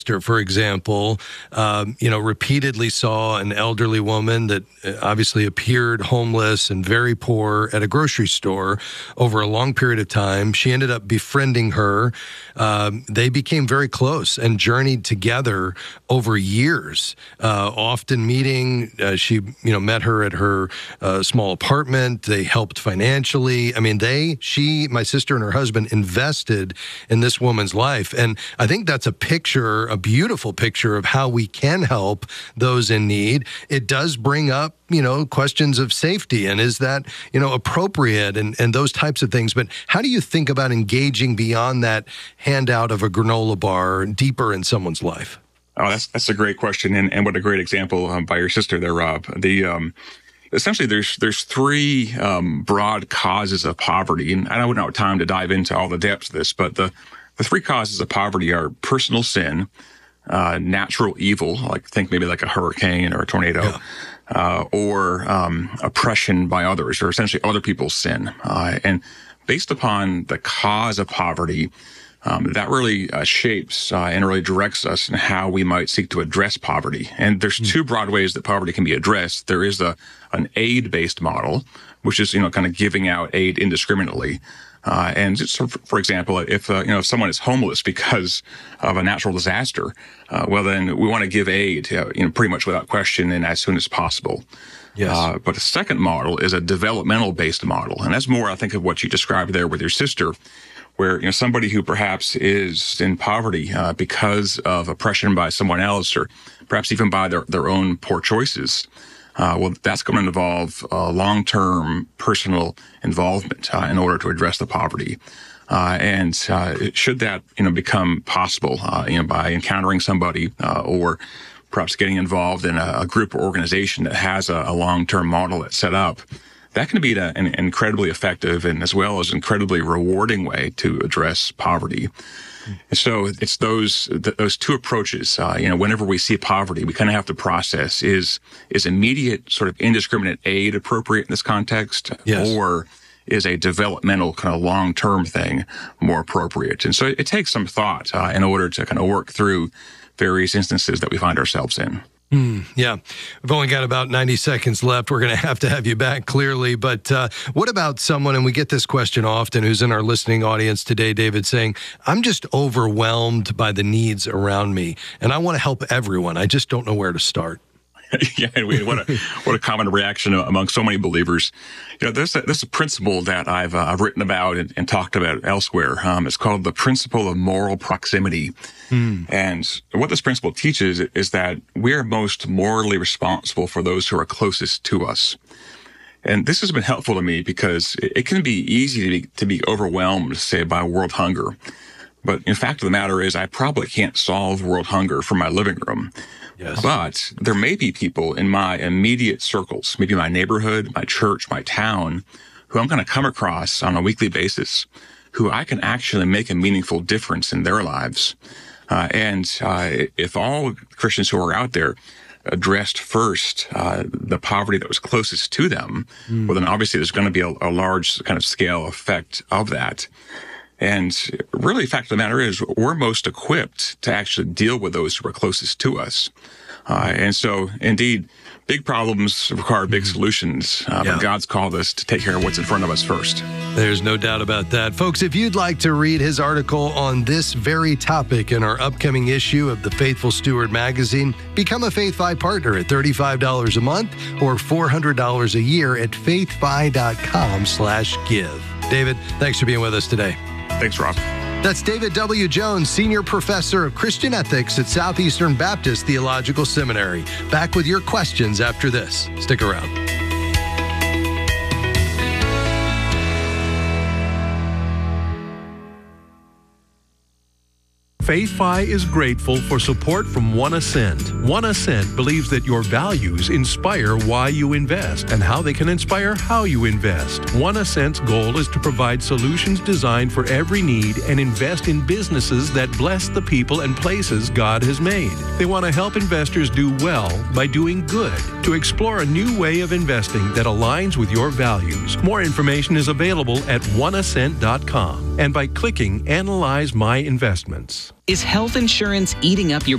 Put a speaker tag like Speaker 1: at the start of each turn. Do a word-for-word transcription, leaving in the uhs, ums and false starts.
Speaker 1: for example, um, you know, repeatedly saw an elderly woman that obviously appeared homeless and very poor at a grocery store over a long period of time. She ended up befriending her. Um, they became very close and journeyed together over years, uh, often meeting. Uh, she, you know, met her at her uh, small apartment. They helped financially. I mean, they, she, my sister and her husband invested in this woman's life. And I think that's a picture, a beautiful picture of how we can help those in need. It does bring up, you know, questions of safety and is that, you know, appropriate and, and those types of things. But how do you think about engaging beyond that handout of a granola bar deeper in someone's life?
Speaker 2: Oh, that's that's a great question, and, and what a great example um, by your sister there, Rob. The um, essentially there's there's three um, broad causes of poverty, and I don't have time to dive into all the depths of this, but the the three causes of poverty are personal sin, uh, natural evil, like think maybe like a hurricane or a tornado, yeah. uh, or um, oppression by others, or essentially other people's sin, uh, and based upon the cause of poverty. Um, that really uh, shapes uh, and really directs us in how we might seek to address poverty. And there's two broad ways that poverty can be addressed. There is a an aid-based model, which is, you know, kind of giving out aid indiscriminately. Uh, and so, for example, if uh, you know if someone is homeless because of a natural disaster, uh, well, then we want to give aid, uh, you know, pretty much without question and as soon as possible.
Speaker 1: Yes.
Speaker 2: Uh, but a second model is a developmental-based model, and that's more, I think, of what you described there with your sister. Where, you know, somebody who perhaps is in poverty uh, because of oppression by someone else, or perhaps even by their, their own poor choices, uh, well, that's going to involve uh, long-term personal involvement uh, in order to address the poverty. Uh, and uh, should that, you know, become possible, uh, you know, by encountering somebody uh, or perhaps getting involved in a, a group or organization that has a, a long-term model that's set up, that can be an incredibly effective and as well as incredibly rewarding way to address poverty. And so it's those those two approaches. Uh, you know, whenever we see poverty, we kind of have to process: is is immediate sort of indiscriminate aid appropriate in this context,
Speaker 1: yes.
Speaker 2: or is a developmental kind of long term thing more appropriate? And so it, it takes some thought uh, in order to kind of work through various instances that we find ourselves in.
Speaker 1: Mm, yeah, we've only got about ninety seconds left. We're going to have to have you back clearly. But uh, what about someone, and we get this question often, who's in our listening audience today, David, saying, I'm just overwhelmed by the needs around me, and I want to help everyone. I just don't know where to start.
Speaker 2: Yeah, what a what a common reaction among so many believers. You know, there's a, there's a principle that I've uh, I've written about and, and talked about elsewhere. Um, it's called the principle of moral proximity. Mm. And what this principle teaches is that we are most morally responsible for those who are closest to us. And this has been helpful to me because it, it can be easy to be, to be overwhelmed, say, by world hunger. But in fact of the matter is, I probably can't solve world hunger from my living room.
Speaker 1: Yes.
Speaker 2: But there may be people in my immediate circles, maybe my neighborhood, my church, my town, who I'm going to come across on a weekly basis, who I can actually make a meaningful difference in their lives. Uh, and uh, if all Christians who are out there addressed first uh, the poverty that was closest to them, mm. well, then obviously there's going to be a, a large kind of scale effect of that. And really, the fact of the matter is, we're most equipped to actually deal with those who are closest to us. Uh, and so, indeed, big problems require big solutions. Uh,
Speaker 1: yeah.
Speaker 2: But God's called us to take care of what's in front of us first.
Speaker 1: There's no doubt about that. Folks, if you'd like to read his article on this very topic in our upcoming issue of the Faithful Steward magazine, become a FaithFi partner at thirty-five dollars a month or four hundred dollars a year at faithfi.com slash give. David, thanks for being with us today.
Speaker 2: Thanks, Rob.
Speaker 1: That's David W. Jones, Senior Professor of Christian Ethics at Southeastern Baptist Theological Seminary. Back with your questions after this. Stick around.
Speaker 3: FaithFi is grateful for support from One Ascent. One Ascent believes that your values inspire why you invest and how they can inspire how you invest. One Ascent's goal is to provide solutions designed for every need and invest in businesses that bless the people and places God has made. They want to help investors do well by doing good, to explore a new way of investing that aligns with your values. More information is available at one ascent dot com and by clicking Analyze My Investments.
Speaker 4: Is health insurance eating up your